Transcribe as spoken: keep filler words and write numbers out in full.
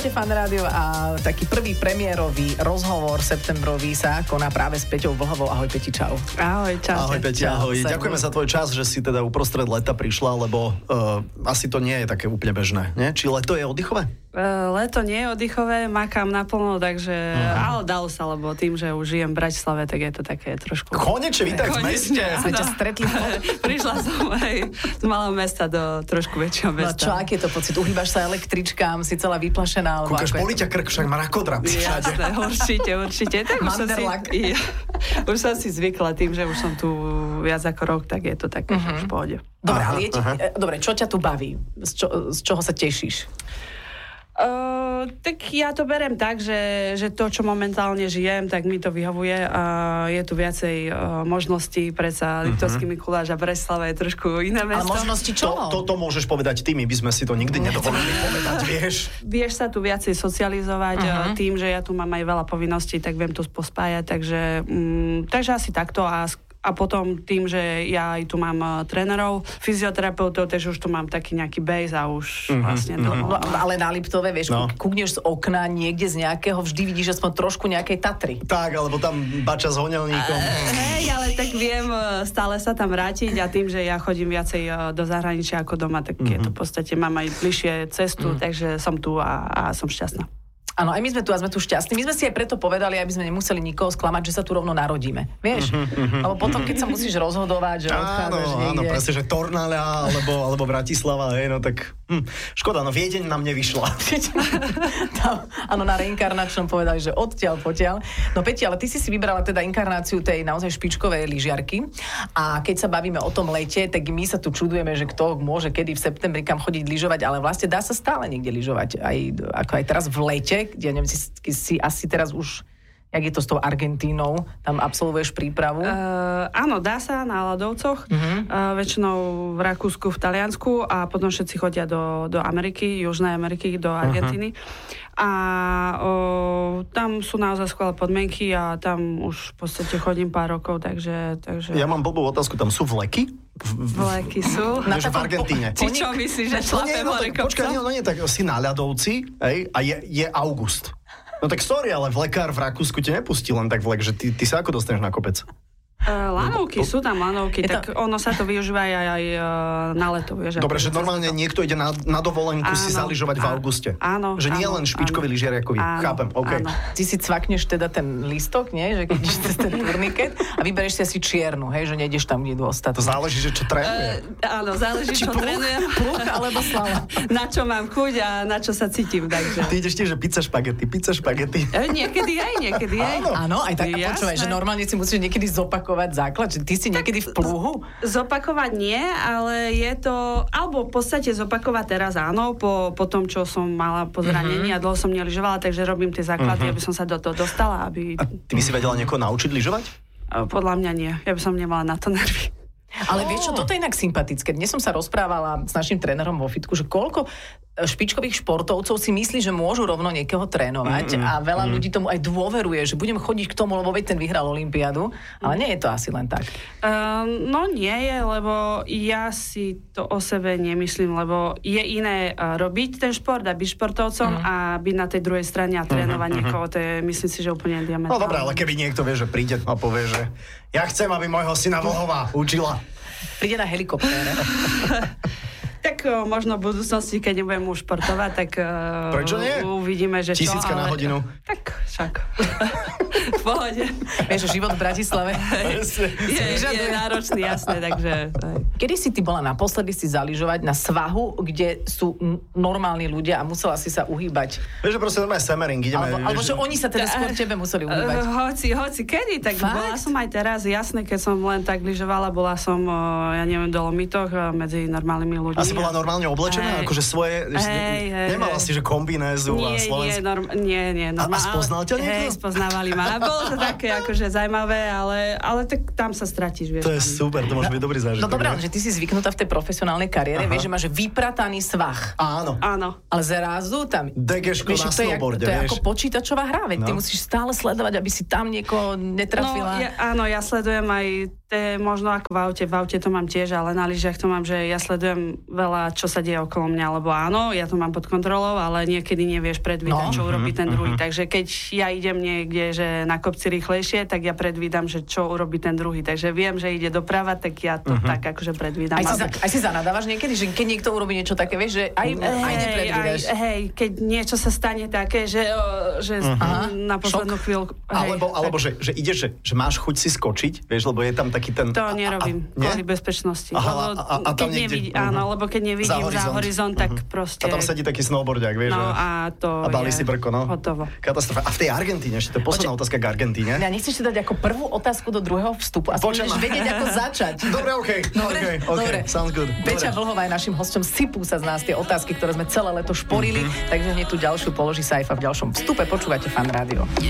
Počúvate Fan Rádio a taký prvý premiérový rozhovor septembrový sa koná práve s Peťou Vlhovou. Ahoj Peti, čau. Ahoj, čau. Ahoj Peti, ahoj. Ďakujeme za tvoj čas, že si teda uprostred leta prišla, lebo uh, asi to nie je také úplne bežné, nie? Či leto je oddychové? Uh, leto nie je oddychové, makám naplno, takže uh-huh. ale dalo sa, lebo tým, že už žijem v Bratislave, tak je to také trošku... Konečne, vítaj v meste. Sme ťa stretli. Prišla som aj z malého mesta do trošku väčšieho mesta. No čo, aký je to pocit? Uhýbaš sa električkám, si celá vyplašená? Kúkaš, bolí ťa krk, však má rakodrap všade. Jasné, určite, určite. Tak už, som si, ja, už som si zvykla tým, že už som tu viac ako rok, tak je to také, uh-huh. už v pohode. Dobre, ale je ti, dobre, čo ťa tu baví? Z, čo, z čoho sa tešíš? Uh, tak ja to berem tak, že, že to, čo momentálne žijem, tak mi to vyhovuje a je tu viacej uh, možností, predsa uh-huh. Liptovský Mikuláš a Bratislava je trošku iné mesto. Ale možnosti čo? To, to, to môžeš povedať ty, my by sme si to nikdy nedovolili povedať, vieš. Vieš sa tu viacej socializovať uh-huh. tým, že ja tu mám aj veľa povinností, tak viem to pospájať, takže, um, takže asi takto a A potom tým, že ja aj tu mám uh, trénerov, fyzioterapeutov, takže už tu mám taký nejaký base a už mm-hmm, vlastne... To, mm-hmm. no, ale na Liptove, vieš, no. kúkneš z okna niekde z nejakého, vždy vidíš aspoň trošku nejakej Tatry. Tak, alebo tam bača s hoňelníkom. Hej, ale tak viem stále sa tam vrátiť a tým, že ja chodím viacej do zahraničia ako doma, tak mm-hmm. je to v podstate, mám aj bližšie cestu, mm-hmm. takže som tu a, a som šťastná. Áno, aj my sme tu a sme tu šťastní. My sme si aj preto povedali, aby sme nemuseli nikoho sklamať, že sa tu rovno narodíme. Vieš? Uh-huh, uh-huh. Lebo potom, keď sa musíš rozhodovať, že odchádzaš niekde. Áno, presne, že Tornaľa alebo, alebo Bratislava, hej, no tak hm, škoda, no Viedeň nám nevyšla. Tam, áno, na reinkarnačnom povedali, že odtiaľ, potiaľ. No Peti, ale ty si si vybrala teda inkarnáciu tej naozaj špičkovej lyžiarky a keď sa bavíme o tom lete, tak my sa tu čudujeme, že kto môže kedy v septembri kam chodiť lyžovať, ale vlastne dá sa stále niekde lyžovať. Aj, ako aj teraz v lete, kde neviem, si, si asi teraz už, jak je to s tou Argentínou, tam absolvuješ prípravu? Uh, áno, dá sa na ľadovcoch, uh-huh. uh, väčšinou v Rakúsku, v Taliansku a potom všetci chodia do, do Ameriky, Južnej Ameriky, do Argentíny. Uh-huh. A o, tam sú naozaj skvelé podmienky a tam už v podstate chodím pár rokov, takže... takže... Ja mám blbú otázku, tam sú vleky? V, v... Vleky sú. Na v Argentíne. Ty čo myslíš, že šlapem hore kopcom? Počkaj, no nie, tak si na ľadovci, hej, a je, je august. No tak sorry, ale vlekár v Rakúsku ti nepustí len tak vlek, že ty, ty sa ako dostaneš na kopec? Uh, lanovky, sú tam lanovky, tak to... ono sa to využíva aj, aj uh, na leto. Vieš, dobre, že normálne niekto ide na, na dovolenku áno, si zaližovať v auguste. Áno. Že nie len špičkový lyžiar ako vy. Chápem, OK. Áno. Ty si cvakneš teda ten lístok, nie? Že keď ideš cez ten turniket a vyberieš si asi čiernu, hej? Že nejdeš tam, kde idú ostatní. To záleží, že čo trénuje. Uh, áno, záleží, čo pluch, trénujem. Pluch alebo slava. Na čo mám chuť a na čo sa cítim, takže. Ty ideš tiež, že pizza špagety, pizza špagety. Uh, niekedy aj, niekedy aj. Áno, aj tak. A počúvaj, že normálne si musíš niekedy zopakovať základ, že ty si niekedy v pluhu? Zopakovať nie, ale je to, alebo v podstate zopakovať teraz áno, po, po tom, čo som mala po zranení uh-huh. a dlho som nelyžovala, takže robím tie základy, uh-huh. aby som sa do toho dostala. Aby... A ty by si vedela niekoho naučiť lyžovať? Podľa mňa nie. Ja by som nemala na to nervy. Ale oh. vieš čo, toto je inak sympatické. Dnes som sa rozprávala s našim trénerom vo fitku, že koľko špičkových športovcov si myslí, že môžu rovno niekoho trénovať mm, a veľa mm. ľudí tomu aj dôveruje, že budem chodiť k tomu, lebo veď ten vyhral olympiádu, ale nie je to asi len tak. Uh, no nie je, lebo ja si to o sebe nemyslím, lebo je iné uh, robiť ten šport a byť športovcom mm. a byť na tej druhej strane a trénovať mm-hmm. niekoho, to je, myslím si, že úplne diametrálne. No dobré, ale keby niekto vie, že príde a povie, že ja chcem, aby môjho syna Vlhová učila. Príde na helikoptére. Tak o, možno v budúcnosti, keď nebudem už športovať, tak uh, prečo nie? Uvidíme, že čo. Tisícka na hodinu. Tak však. V pohode. Vieš, život v Bratislave je, je náročný, jasné, takže... Kedy si ty bola naposledy si zaližovať na svahu, kde sú normálni ľudia a musela si sa uhýbať? Vieš, že proste normálne semering, ideme... Alebo, alebo že oni sa teda skôr tebe museli uhýbať. Uh, hoci, hoci, kedy? Tak fakt? Bola som aj teraz, jasné, keď som len tak lyžovala, bola som, uh, ja neviem, v Dolomitoch uh, medzi normálnymi ľuďmi. Asi bola normálne oblečená, hey. Akože svoje... Hey, hey, nemala si, že kombinézu a slovenskú... Nie, norm, nie, nie. Normálne, a, a spoznal ťa niekto? Hej, spoznávali ma. Bolo to také akože zaujímavé, ale, ale tak tam sa stratíš, vieš. To je tam. Super, to môže byť dobrý zážitok. No dobré, že ty si zvyknutá v tej profesionálnej kariére, vieš, že máš vyprataný svah. Áno. Áno. Ale zrazu tam... Degeško na snowboarde, vieš. To je ako počítačová hra, veď no. Ty musíš stále sledovať, aby si tam niekoho netrafila. No, ja, áno, ja sledujem aj to je možno ako v aute, v aute to mám tiež, ale na lyžiach to mám, že ja sledujem veľa, čo sa deje okolo mňa, lebo áno, ja to mám pod kontrolou, ale niekedy nevieš predvídať, no. čo urobí ten druhý. Uh-huh. Takže keď ja idem niekde, že na kopci rýchlejšie, tak ja predvídam, že čo urobí ten druhý. Takže viem, že ide doprava, tak ja to uh-huh. tak akože predvídam. Aj si, za, aj si zanadávaš niekedy, že keď niekto urobí niečo také, vieš, že aj, hej, aj nepredvídaš. Aj, hej, keď niečo sa stane také, že, že uh-huh. na poslednú chvíľku. Alebo, alebo že, že ideš, že, že máš chuť si skočiť, vieš, lebo je tam taký ten... To nerobím, a, a, kvôli bezpečnosti. Aha, lebo, a, a, a tam keď niekde... nevidí, áno, lebo keď nevidím za horizont, za horizont tak uh-huh. proste... A tam sedí taký snowboardiak, vieš, no, a to a balí si brko, no. Hotovo. Katastrofa. A v tej Argentíne, ešte to je posledná Oče... otázka k Argentíne. Ja nechceš si dať ako prvú otázku do druhého vstupu a budeš vedieť, ako začať. Dobre, okej. Okay. Dobre, okay, okay. dobre. Sounds good. Peťa Vlhová je našim hosťom, sypú sa z nás tie otázky, ktoré sme celé leto šporili, mm-hmm. takže hneď tú ďalšiu položí Saifa v ďalšom vstupe. Počúvate Fan Rádio.